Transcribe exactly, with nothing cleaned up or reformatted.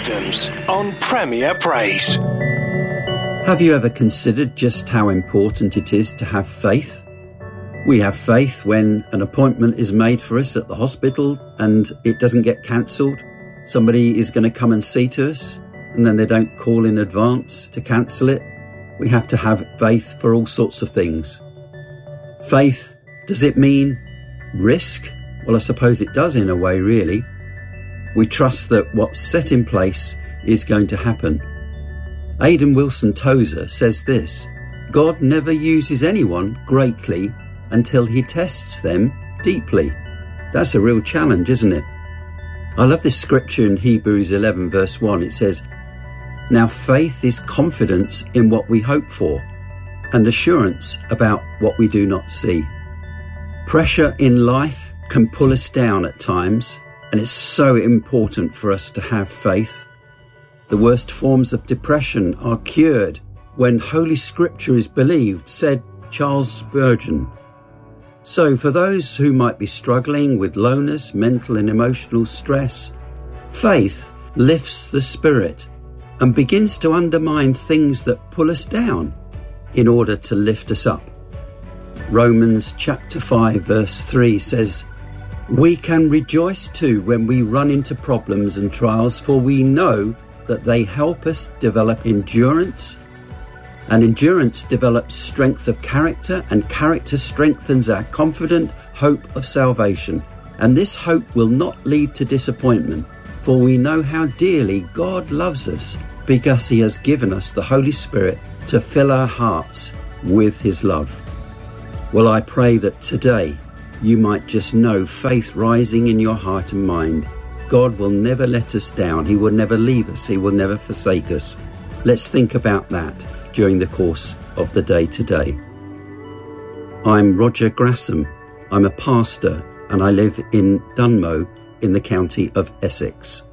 Adams on Premier Praise. Have you ever considered just how important it is to have faith? We have faith when an appointment is made for us at the hospital and it doesn't get cancelled. Somebody is going to come and see to us and then they don't call in advance to cancel it. We have to have faith for all sorts of things. Faith, does it mean risk? Well, I suppose it does in a way, really. We trust that what's set in place is going to happen. Aidan Wilson Tozer says this: God never uses anyone greatly until he tests them deeply. That's a real challenge, isn't it? I love this scripture in Hebrews eleven verse one. It says, "Now faith is confidence in what we hope for and assurance about what we do not see." Pressure in life can pull us down at times, and it's so important for us to have faith. The worst forms of depression are cured when Holy Scripture is believed, said Charles Spurgeon. So for those who might be struggling with lowness, mental and emotional stress, faith lifts the spirit and begins to undermine things that pull us down in order to lift us up. Romans chapter five verse three says, "We can rejoice too when we run into problems and trials, for we know that they help us develop endurance, and endurance develops strength of character, and character strengthens our confident hope of salvation. And this hope will not lead to disappointment, for we know how dearly God loves us, because he has given us the Holy Spirit to fill our hearts with his love." Well, I pray that today you might just know faith rising in your heart and mind. God will never let us down. He will never leave us. He will never forsake us. Let's think about that during the course of the day today. I'm Roger Grassam. I'm a pastor and I live in Dunmow in the county of Essex.